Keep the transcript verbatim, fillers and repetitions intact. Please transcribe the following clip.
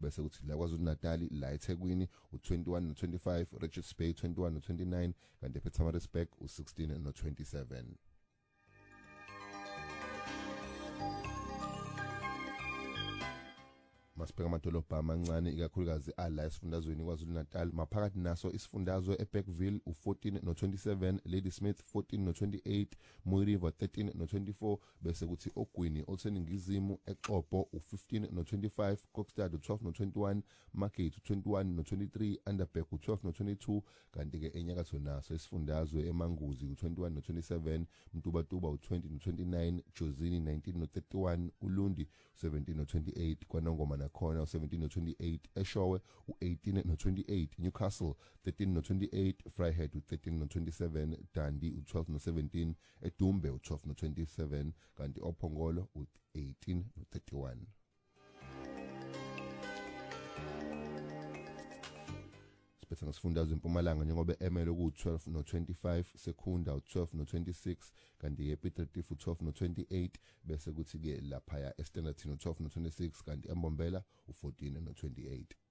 bese kuthi la KwaZulu Natal la eThekwini u21 no twenty-five, Richards Bay twenty-one no twenty-nine kanti ePietermaritzburg u16 no twenty-seven. Masibheka amadolobha amancane ikakhulukazi ala esifundazweni KwaZulu Natal maphakathi naso isifundazwe eBergville u14 no twenty-seven, Ladysmith fourteen no twenty-eight, Mooi River thirteen no twenty-four bese kuthi oGwini oseningizimu eXhobo u15 no twenty-five, Kokstad u12 no twenty-one, Market u twenty-one no twenty-three, Underberg u12 no twenty-two kanti ke enyakatho naso isifundazwe eManguzi u21 no twenty-seven, Mtubatuba u20 no twenty-nine, Jozini nineteen no thirty-one, uLundi seventeen no twenty-eight, KwaNongoma khona seventeen no twenty-eight, Eshowe u18 no twenty-eight, Newcastle thirteen no twenty-eight, Vryheid u13 no twenty-seven, Dundee u12 no seventeen, eDumbe u12 no twenty-seven kanti oPhongolo u18 no thirty-one. Siphethe ngesifundazwe eMpumalanga njengoba emele ku12 no twenty-five, Sekunda u12 no twenty-six kanti ePiet Retief u12 no twenty-eight bese kuthi ke lapha ya eStanderton u12 no twenty-six kanti eMbombela u14 no twenty-eight.